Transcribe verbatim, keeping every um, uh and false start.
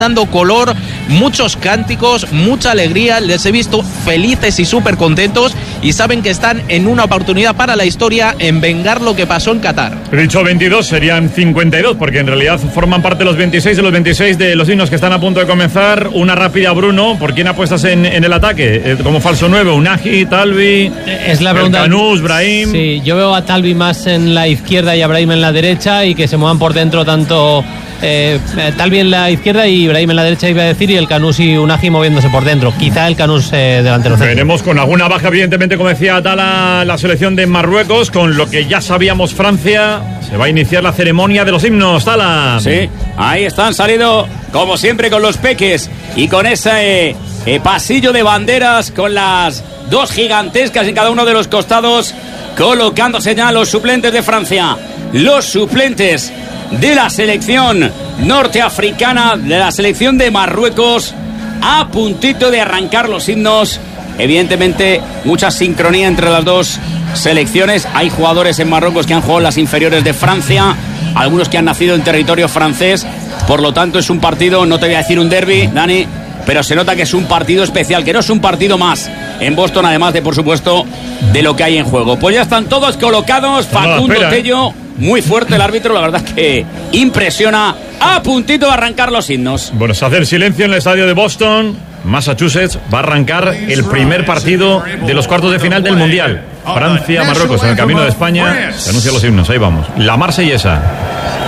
dando color, muchos cánticos, mucha alegría, les he visto felices y súper contentos y saben que están en una oportunidad para la historia en vengar lo que pasó en Qatar. He dicho veintidós, serían cincuenta y dos, porque en realidad forman parte los veintiséis de los veintiséis de los himnos que están a punto de comenzar. Una rápida, Bruno, ¿por quién apuestas en, en el ataque? Eh, como falso nueve, Unagi, Talvi, es la pregunta. Canús, Brahim. Sí, yo veo a Talvi más en la izquierda y a Brahim en la derecha y que se muevan por dentro tanto eh, Talvi en la izquierda y Brahim en la derecha, iba a decir, y el Canús y Unagi moviéndose por dentro. Quizá el Canús eh, delantero centro. Veremos con alguna baja, evidentemente, como decía Tala, la selección de Marruecos, con lo que ya sabíamos Francia. Se va a iniciar la ceremonia de los himnos, Tala. Sí, ahí están saliendo, como siempre, con los peques y con ese eh, eh, pasillo de banderas, con las dos gigantescas en cada uno de los costados, colocándose ya los suplentes de Francia, los suplentes de la selección norteafricana, de la selección de Marruecos, a puntito de arrancar los himnos. Evidentemente, mucha sincronía entre las dos selecciones. Hay jugadores en Marruecos que han jugado en las inferiores de Francia, algunos que han nacido en territorio francés. Por lo tanto, es un partido, no te voy a decir un derbi, Dani, pero se nota que es un partido especial, que no es un partido más en Boston, además de, por supuesto, de lo que hay en juego. Pues ya están todos colocados. Facundo no, Tello, muy fuerte el árbitro, la verdad que impresiona. A puntito de arrancar los himnos. Bueno, se hace el silencio en el estadio de Boston, Massachusetts. Va a arrancar el primer partido de los cuartos de final del Mundial. Francia-Marruecos en el camino de España. Se anuncian los himnos, ahí vamos. La Marsellesa.